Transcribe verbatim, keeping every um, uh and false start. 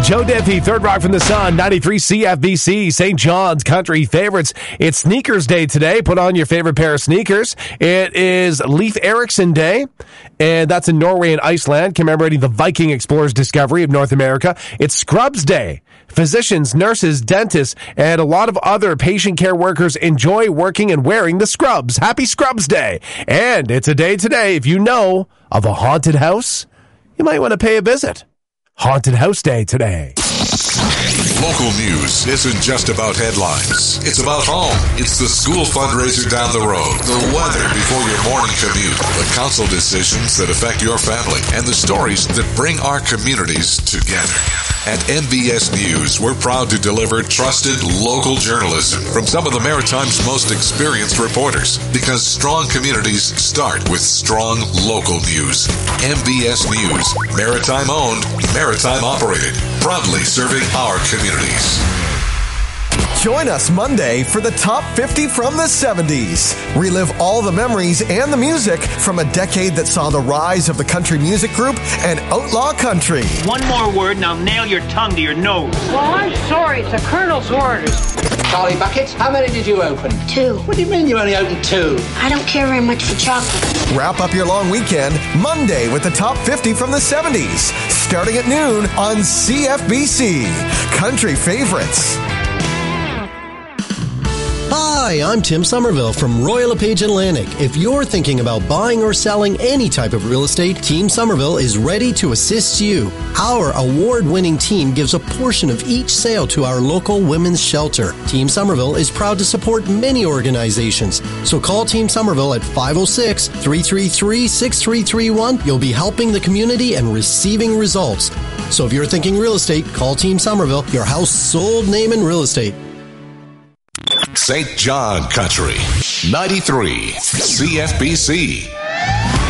Joe Diffie, Third Rock from the Sun, ninety-three C F B C, Saint John's Country Favorites. It's Sneakers Day today. Put on your favorite pair of sneakers. It is Leif Erikson Day, and that's in Norway and Iceland, commemorating the Viking explorers' discovery of North America. It's Scrubs Day. Physicians, nurses, dentists, and a lot of other patient care workers enjoy working and wearing the scrubs. Happy Scrubs Day. And it's a day today, if you know of a haunted house, you might want to pay a visit. Haunted House Day today. Local news isn't just about headlines. It's about home. It's the school fundraiser down the road, the weather before your morning commute, the council decisions that affect your family, and the stories that bring our communities together. At M B S News, we're proud to deliver trusted local journalism from some of the Maritime's most experienced reporters, because strong communities start with strong local news. M B S News, Maritime owned, Maritime operated, proudly serving our communities. Join us Monday for the Top fifty from the seventies. Relive all the memories and the music from a decade that saw the rise of the country music group and outlaw country. One more word and I'll nail your tongue to your nose. Well, I'm sorry. It's the Colonel's orders. Charlie Bucket, how many did you open? Two. What do you mean you only opened two? I don't care very much for chocolate. Wrap up your long weekend Monday with the Top fifty from the seventies, starting at noon on C F B C. Country Favorites. Hi, I'm Tim Somerville from Royal LePage Atlantic. If you're thinking about buying or selling any type of real estate, Team Somerville is ready to assist you. Our award-winning team gives a portion of each sale to our local women's shelter. Team Somerville is proud to support many organizations. So call Team Somerville at five oh six, three three three, six three three one. You'll be helping the community and receiving results. So if you're thinking real estate, call Team Somerville, your house sold name in real estate. Saint John Country, ninety-three C F B C.